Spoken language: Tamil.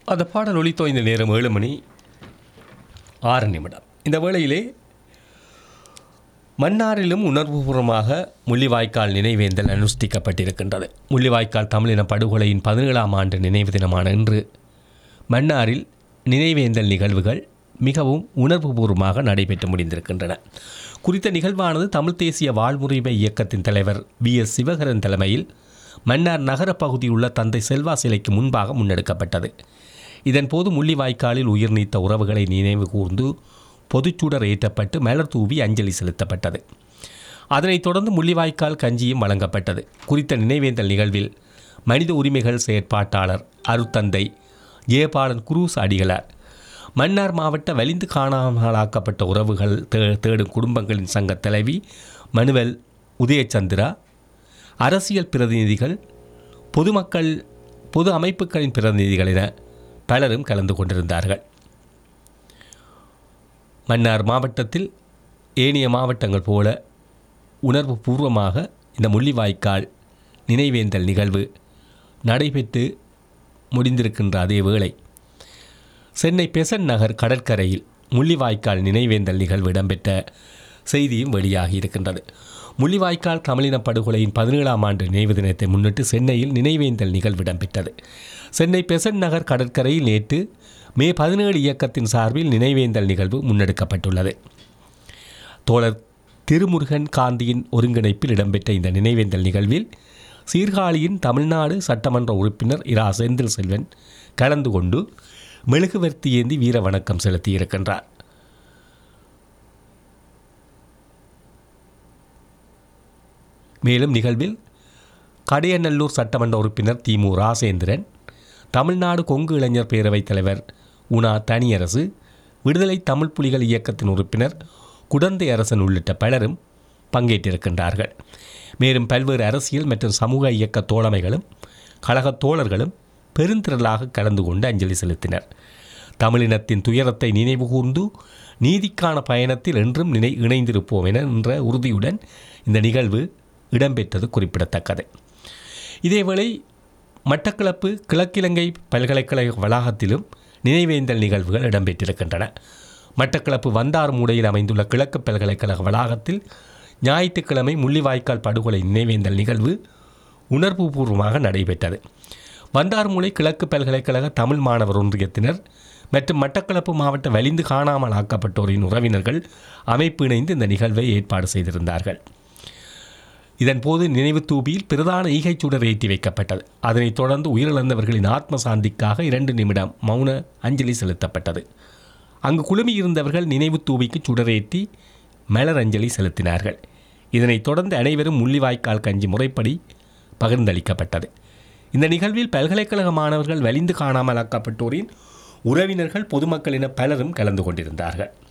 அந்த பாடல் ஒலித்தோ இந்த நேரம் 7:06. இந்த வேளையிலே மன்னாரிலும் உணர்வுபூர்வமாக முள்ளிவாய்க்கால் நினைவேந்தல் அனுஷ்டிக்கப்பட்டிருக்கின்றது. முள்ளிவாய்க்கால் தமிழின படுகொலையின் 17ஆம் ஆண்டு நினைவு தினமான இன்று மன்னாரில் நினைவேந்தல் நிகழ்வுகள் மிகவும் உணர்வுபூர்வமாக நடைபெற்று முடிந்திருக்கின்றன. குறித்த நிகழ்வானது தமிழ் தேசிய வாழ்முறைமை இயக்கத்தின் தலைவர் VS சிவகரன் தலைமையில் மன்னார் நகர பகுதியில் உள்ள தந்தை செல்வா சிலைக்கு முன்பாக முன்னெடுக்கப்பட்டது. இதன்போது முள்ளிவாய்க்காலில் உயிர் நீத்த உறவுகளை நினைவு கூர்ந்து பொதுச்சூடர் ஏற்றப்பட்டு மலர் தூவி அஞ்சலி செலுத்தப்பட்டது. அதனைத் தொடர்ந்து முள்ளிவாய்க்கால் கஞ்சியும் வழங்கப்பட்டது. குறித்த நினைவேந்தல் நிகழ்வில் மனித உரிமைகள் செயற்பாட்டாளர் அருத்தந்தை ஜெயபாலன் குரூஸ் அடிகளார், மன்னார் மாவட்ட வலிந்து காணாமலாக்கப்பட்ட உறவுகள் தேடும் குடும்பங்களின் சங்க தலைவி மனுவல் உதயச்சந்திரா, அரசியல் பிரதிநிதிகள், பொதுமக்கள், பொது அமைப்புகளின் பிரதிநிதிகள் என பலரும் கலந்து கொண்டிருந்தார்கள். மன்னார் மாவட்டத்தில் ஏனைய மாவட்டங்கள் போல உணர்வு பூர்வமாக இந்த முள்ளிவாய்க்கால் நினைவேந்தல் நிகழ்வு நடைபெற்று முடிந்திருக்கின்ற அதே வேளை சென்னை பெசன்ட் நகர் கடற்கரையில் முள்ளிவாய்க்கால் நினைவேந்தல் நிகழ்வு இடம்பெற்ற செய்தியும் வெளியாகி இருக்கின்றது. முள்ளிவாய்க்கால் தமிழின படுகொலையின் 17ஆம் ஆண்டு நினைவு தினத்தை முன்னிட்டு சென்னையில் நினைவேந்தல் நிகழ்வு இடம்பெற்றது. சென்னை பெசன்ட் நகர் கடற்கரையில் நேற்று மே 17 இயக்கத்தின் சார்பில் நினைவேந்தல் நிகழ்வு முன்னெடுக்கப்பட்டுள்ளது. தோழர் திருமுருகன் காந்தியின் ஒருங்கிணைப்பில் இடம்பெற்ற இந்த நினைவேந்தல் நிகழ்வில் சீர்காழியின் தமிழ்நாடு சட்டமன்ற உறுப்பினர் இரா செந்தில் செல்வன் கலந்து கொண்டு மெழுகுவர்த்தி ஏந்தி வீர வணக்கம் செலுத்தியிருக்கின்றார். மேலும் நிகழ்வில் கடையநல்லூர் சட்டமன்ற உறுப்பினர் திமு ராசேந்திரன், தமிழ்நாடு கொங்கு இளைஞர் பேரவைத் தலைவர் உணா தனியரசு, விடுதலை தமிழ் புலிகள் இயக்கத்தின் உறுப்பினர் குடந்தை அரசன் உள்ளிட்ட பலரும் பங்கேற்றிருக்கின்றார்கள். மேலும் பல்வேறு அரசியல் மற்றும் சமூக இயக்க தோழமைகளும் கழகத் தோழர்களும் பெருந்திரளாக கலந்து கொண்டு அஞ்சலி செலுத்தினர். தமிழினத்தின் துயரத்தை நினைவு கூர்ந்து நீதிக்கான பயணத்தில் என்றும் இணைந்திருப்போம் என்ற உறுதியுடன் இந்த நிகழ்வு இடம்பெற்றது குறிப்பிடத்தக்கது. இதேவேளை மட்டக்களப்பு கிழக்கிழங்கை பல்கலைக்கழக வளாகத்திலும் நினைவேந்தல் நிகழ்வுகள் இடம்பெற்றிருக்கின்றன. மட்டக்களப்பு வந்தார் மூடையில் அமைந்துள்ள கிழக்கு பல்கலைக்கழக வளாகத்தில் ஞாயிற்றுக்கிழமை முள்ளிவாய்க்கால் படுகொலை நினைவேந்தல் நிகழ்வு உணர்வுபூர்வமாக நடைபெற்றது. வந்தார்மூலை கிழக்கு பல்கலைக்கழக தமிழ் மாணவர் ஒன்றியத்தினர் மற்றும் மட்டக்களப்பு மாவட்ட வலிந்து காணாமல் ஆக்கப்பட்டோரின் உறவினர்கள் அமைப்பு இணைந்து இந்த நிகழ்வை ஏற்பாடு செய்திருந்தார்கள். இதன்போது நினைவு தூபியில் பிரதான ஈகைச்சுடர் ஏற்றி வைக்கப்பட்டது. அதனைத் தொடர்ந்து உயிரிழந்தவர்களின் ஆத்ம சாந்திக்காக 2 நிமிடம் மௌன அஞ்சலி செலுத்தப்பட்டது. அங்கு குழுமியிருந்தவர்கள் நினைவு தூபிக்கு சுடரேற்றி மலர் அஞ்சலி செலுத்தினார்கள். இதனைத் தொடர்ந்து அனைவரும் முள்ளிவாய்க்கால் கஞ்சி முறைப்படி பகிர்ந்தளிக்கப்பட்டது. இந்த நிகழ்வில் பல்கலைக்கழக மாணவர்கள் வலிந்து காணாமலாக்கப்பட்டோரின் உறவினர்கள், பொதுமக்கள் என பலரும் கலந்து கொண்டிருந்தார்கள்.